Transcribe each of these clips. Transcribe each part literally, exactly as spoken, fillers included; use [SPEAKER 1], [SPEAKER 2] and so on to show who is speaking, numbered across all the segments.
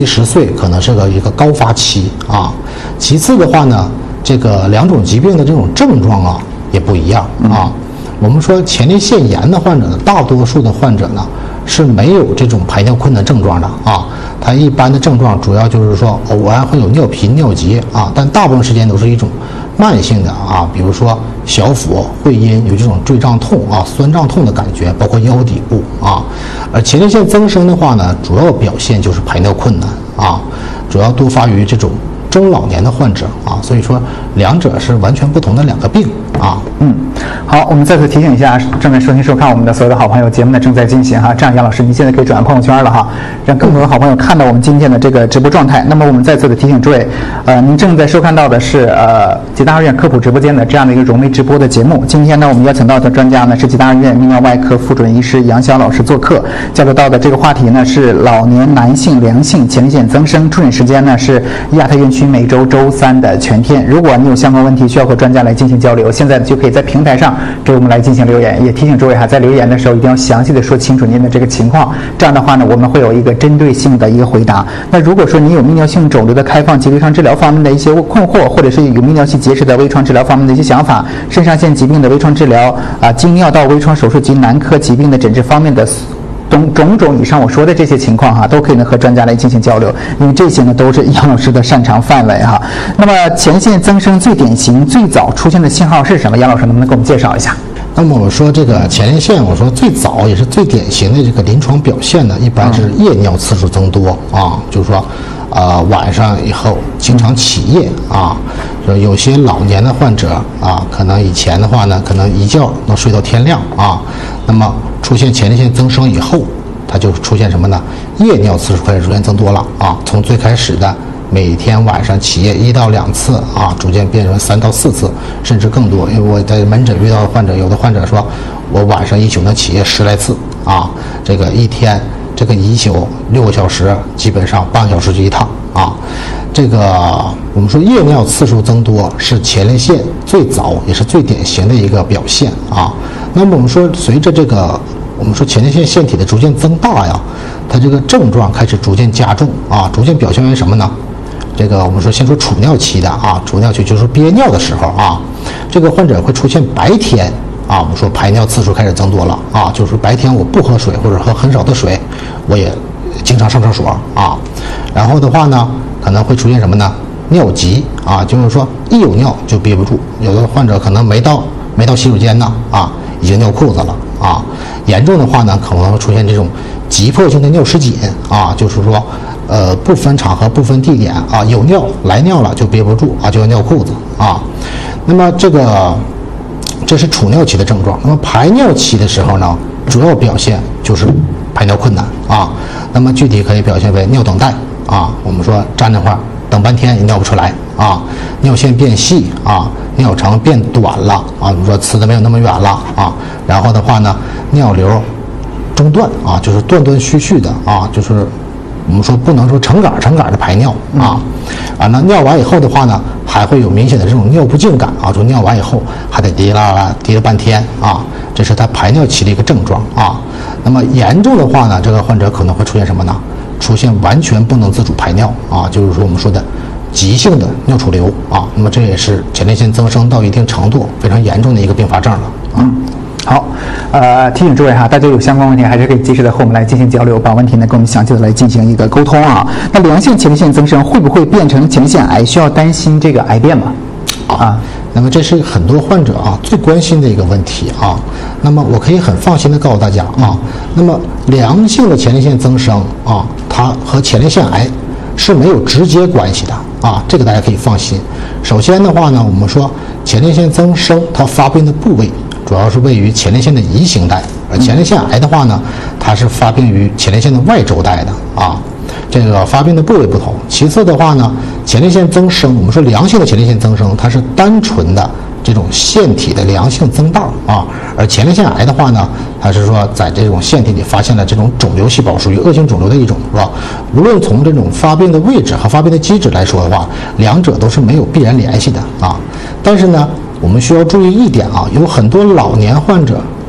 [SPEAKER 1] 十岁可能是个一个高发期啊。其次的话呢，这个两种疾病的这种症状啊也不一样啊。我们说前列腺炎的患者呢，大多数的患者呢是没有这种排尿困难症状的啊。它一般的症状主要就是说偶然会有尿频、尿急啊，但大部分时间都是一种慢性的啊，比如说小腹会阴，有这种坠胀痛啊、酸胀痛的感觉，包括腰底部啊。而前列腺增生的话呢，主要表现就是排尿困难啊，主要多发于这种中老年的患者啊，所以说两者是完全不同的两个病啊。
[SPEAKER 2] 嗯，好，我们再次提醒一下正在收听收看我们的所有的好朋友，节目呢正在进行哈，这样杨老师您现在可以转发朋友圈了哈，让更多的好朋友看到我们今天的这个直播状态。那么我们再次的提醒诸位，呃，您正在收看到的是呃吉大二院科普直播间的这样的一个融媒直播的节目。今天呢，我们邀请到的专家呢是吉大二院泌尿外科副主任医师杨晓老师做客，交流到的这个话题呢是老年男性良性前列腺增生，出诊时间呢是亚太院区每周周三的全天。如果你有相关问题需要和专家来进行交流，现在就可以在平台上给我们来进行留言。也提醒诸位哈，在留言的时候一定要详细的说清楚您的这个情况，这样的话呢，我们会有一个针对性的一个回答。那如果说您有泌尿性肿瘤的开放及微创治疗方面的一些困惑，或者是有泌尿系结石的微创治疗方面的一些想法，肾上腺疾病的微创治疗啊，经尿道微创手术及男科疾病的诊治方面的种种种以上我说的这些情况哈，都可以呢和专家来进行交流，因为这些呢都是杨老师的擅长范围哈。那么前列腺增生最典型、最早出现的信号是什么？杨老师能不能给我们介绍一下？
[SPEAKER 1] 那么我说这个前列腺，我说最早也是最典型的这个临床表现呢，一般是夜尿次数增多啊，就是说，呃，晚上以后经常起夜啊，说有些老年的患者啊，可能以前的话呢，可能一觉能睡到天亮啊，那么出现前列腺增生以后，它就出现什么呢？夜尿次数开始逐渐增多了啊，从最开始的每天晚上起夜一到两次啊，逐渐变成三到四次，甚至更多。因为我在门诊遇到的患者，有的患者说，我晚上一宿能起夜十来次啊，这个一天这个一宿六个小时，基本上半个小时就一趟啊。这个我们说夜尿次数增多是前列腺最早也是最典型的一个表现啊。那么我们说随着这个我们说前列腺腺体的逐渐增大呀，它这个症状开始逐渐加重啊，逐渐表现为什么呢？这个我们说先说储尿期的啊，储尿期就是憋尿的时候啊，这个患者会出现白天啊，我们说排尿次数开始增多了啊，就是白天我不喝水或者喝很少的水，我也经常上厕所啊，然后的话呢，可能会出现什么呢？尿急啊，就是说一有尿就憋不住，有的患者可能没到没到洗手间呢啊，已经尿裤子了啊，严重的话呢，可能会出现这种急迫性的尿失禁啊，就是说。呃，不分场合、不分地点啊，有尿来尿了就憋不住啊，就要尿裤子啊。那么这个这是储尿期的症状。那么排尿期的时候呢，主要表现就是排尿困难啊。那么具体可以表现为尿等待啊，我们说站着话等半天也尿不出来啊，尿线变细啊，尿程变短了啊，我们说呲的没有那么远了啊。然后的话呢，尿流中断啊，就是断断续续的啊，就是。我们说不能说成杆成杆的排尿啊，啊，那尿完以后的话呢，还会有明显的这种尿不尽感啊，就尿完以后还得滴啦啦滴了半天啊，这是他排尿期的一个症状啊。那么严重的话呢，这个患者可能会出现什么呢？出现完全不能自主排尿啊，就是说我们说的急性的尿储留啊。那么这也是前列腺增生到一定程度非常严重的一个并发症了啊。
[SPEAKER 2] 嗯好，呃，提醒诸位哈，大家有相关问题还是可以及时的和我们来进行交流，把问题呢跟我们详细的来进行一个沟通啊。那良性前列腺增生会不会变成前列腺癌？需要担心这个癌变吗？
[SPEAKER 1] 啊，那么这是很多患者啊最关心的一个问题啊。那么我可以很放心的告诉大家啊，那么良性的前列腺增生啊，它和前列腺癌是没有直接关系的啊，这个大家可以放心。首先的话呢，我们说前列腺增生它发病的部位。主要是位于前列腺的移行带，而前列腺癌的话呢，它是发病于前列腺的外周带的啊，这个发病的部位不同。其次的话呢，前列腺增生，我们说良性的前列腺增生，它是单纯的这种腺体的良性增大啊，而前列腺癌的话呢，它是说在这种腺体里发现了这种肿瘤细胞，属于恶性肿瘤的一种，是吧？无论从这种发病的位置和发病的机制来说的话，两者都是没有必然联系的啊。但是呢，我们需要注意一点啊，有很多老年患者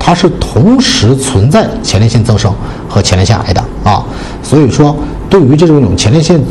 [SPEAKER 1] 它是同时存在前列腺增生和前列腺癌的啊。所以说，对于这种前列腺